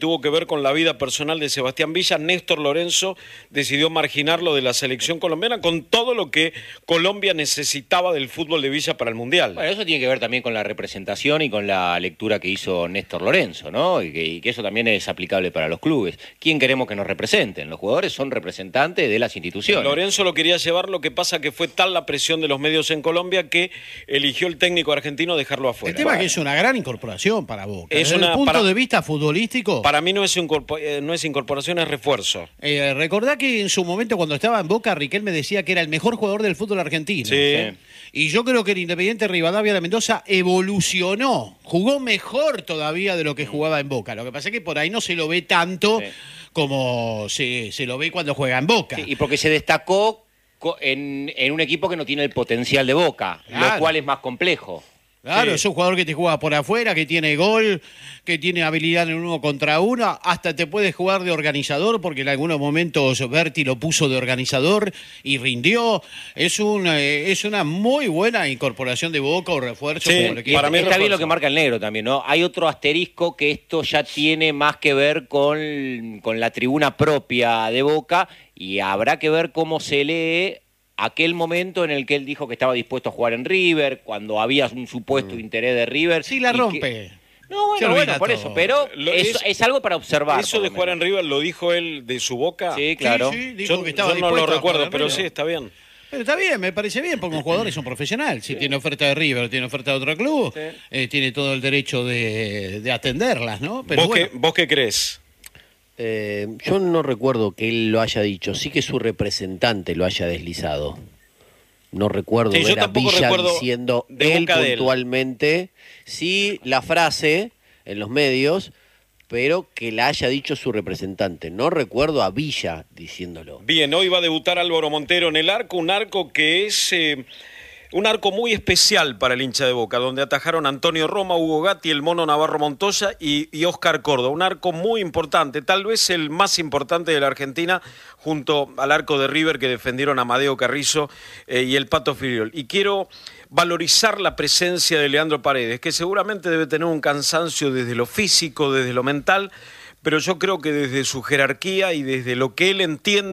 tuvo que ver con la vida personal de Sebastián Villa. Néstor Lorenzo decidió marginarlo de la selección colombiana con todo lo que Colombia necesitaba del fútbol de Villa para el Mundial. Bueno, eso tiene que ver también con la representación y con la lectura que hizo Néstor Lorenzo, ¿no? Y que eso también es aplicable para los clubes. ¿Quién queremos que nos representen? Los jugadores son representantes de las instituciones. Lorenzo lo quería llevar, lo que pasa que fue tal la presión de los medios en Colombia que eligió el técnico argentino dejarlo afuera. El tema es que es una gran incorporación para Boca. Es Desde el punto de vista futbolístico. Para mí no es incorporación, es refuerzo. Recordá que en su momento cuando estaba en Boca, Riquelme decía que era el mejor jugador del fútbol argentino. Sí. Y yo creo que el Independiente Rivadavia de Mendoza evolucionó, jugó mejor todavía de lo que jugaba en Boca. Lo que pasa es que por ahí no se lo ve tanto como se lo ve cuando juega en Boca. Sí, y porque se destacó en un equipo que no tiene el potencial de Boca, lo cual es más complejo. Claro, Sí. es un jugador que te juega por afuera, que tiene gol, que tiene habilidad en 1 contra 1, hasta te puede jugar de organizador, porque en algunos momentos Berti lo puso de organizador y rindió. Es una muy buena incorporación de Boca o refuerzo. Sí, como el equipo. para mí Está bien refuerzo. lo que marca el negro también, ¿no? Hay otro asterisco que esto ya tiene más que ver con la tribuna propia de Boca y habrá que ver cómo se lee aquel momento en el que él dijo que estaba dispuesto a jugar en River, cuando había un supuesto interés de River. Sí, la y rompe. que... No, Se bueno, olvida por todo. eso, pero es algo para observar. Eso de jugar en River lo dijo él de su boca. Sí, claro. Sí, dijo Yo, que estaba yo no lo dispuesto a recuerdo, jugar en pero River. sí, está bien. Pero está bien, me parece bien, porque un jugador es un profesional. Si tiene oferta de River, tiene oferta de otro club, tiene todo el derecho de atenderlas, ¿no? Pero bueno. ¿Vos qué crees? Yo no recuerdo que él lo haya dicho, sí que su representante lo haya deslizado. No recuerdo Sí, yo ver a tampoco Villa recuerdo diciendo de él boca de él. puntualmente, sí la frase en los medios, pero que la haya dicho su representante. No recuerdo a Villa diciéndolo. Bien, hoy va a debutar Álvaro Montero en el arco, un arco que es un arco muy especial para el hincha de Boca, donde atajaron Antonio Roma, Hugo Gatti, el Mono Navarro Montoya y Oscar Córdoba. Un arco muy importante, tal vez el más importante de la Argentina, junto al arco de River que defendieron a Amadeo Carrizo y el Pato Filiol. Y quiero valorizar la presencia de Leandro Paredes, que seguramente debe tener un cansancio desde lo físico, desde lo mental, pero yo creo que desde su jerarquía y desde lo que él entiende